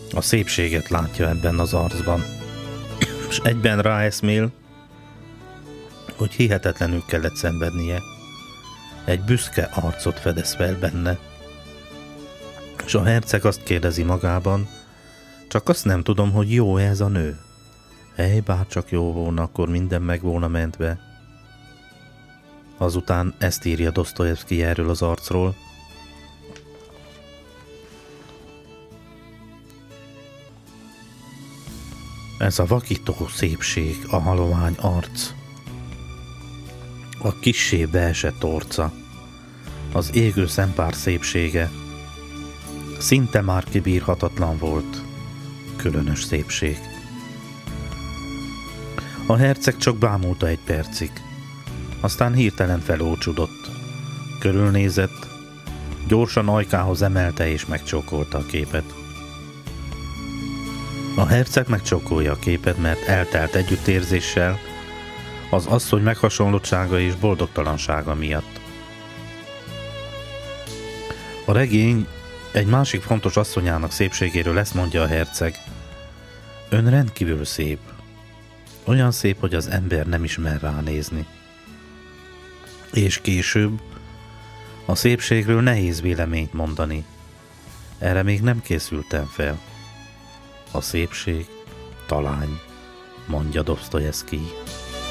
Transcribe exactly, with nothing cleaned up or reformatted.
A szépséget látja ebben az arcban, és egyben ráeszmél, hogy hihetetlenül kellett szenvednie. Egy büszke arcot fedez fel benne. És a herceg azt kérdezi magában, csak azt nem tudom, hogy jó ez a nő. Ej, bárcsak jó volna, akkor minden meg volna mentve. Azután ezt írja Dosztojevszkij erről az arcról. Ez a vakító szépség, a halovány arc, a kissé beesett orca, az égő szempár szépsége, szinte már kibírhatatlan volt, különös szépség. A herceg csak bámulta egy percig, aztán hirtelen felócsudott, körülnézett, gyorsan ajkához emelte és megcsókolta a képet. A herceg megcsókolja a képet, mert eltelt együttérzéssel, az asszony meghasonlottsága és boldogtalansága miatt. A regény egy másik fontos asszonyának szépségéről ezt mondja a herceg. Ön rendkívül szép. Olyan szép, hogy az ember nem ismer ránézni. És később a szépségről nehéz véleményt mondani. Erre még nem készültem fel. A szépség talány, mondja Dosztojevszkij.